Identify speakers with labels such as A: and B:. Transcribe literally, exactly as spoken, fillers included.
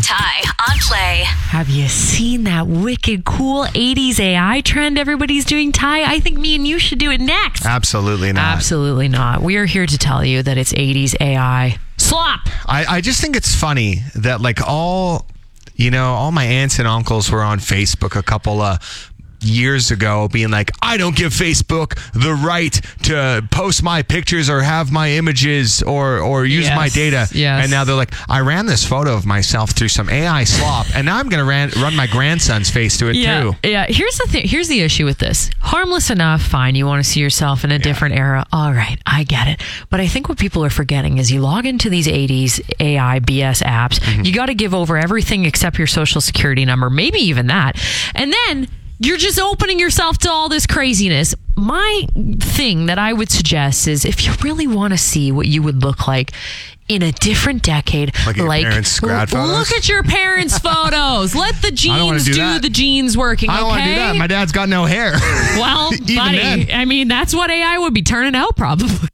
A: Ty on Play.
B: Have you seen that wicked cool eighties A I trend everybody's doing, Ty? I think me and you should do it next.
C: Absolutely not.
B: Absolutely not. We are here to tell you that it's eighties A I slop.
C: I, I just think it's funny that like all, you know, all my aunts and uncles were on Facebook a couple of years ago being like, I don't give Facebook the right to post my pictures or have my images or or use
B: Yes,
C: my data.
B: yes.
C: And now they're like, I ran this photo of myself through some A I slop and now I'm going to ran, run my grandson's face to it
B: Yeah,
C: too.
B: yeah. Here's the thing. Here's the issue with this. Harmless enough, fine. You want to see yourself in a different era. All right, I get it. But I think what people are forgetting is you log into these eighties A I B S apps.
C: Mm-hmm.
B: You got to give over everything except your social security number, maybe even that. And then you're just opening yourself to all this craziness. My thing that I would suggest is if you really want to see what you would look like in a different decade,
C: Like your parents' grad photos?
B: look at your parents' photos. Let the
C: I don't wanna
B: genes
C: do
B: do,
C: that.
B: the genes working.
C: I don't
B: okay?
C: want to do that. My dad's got no hair.
B: Well,
C: Even
B: buddy,
C: then.
B: I mean, that's what A I would be turning out probably.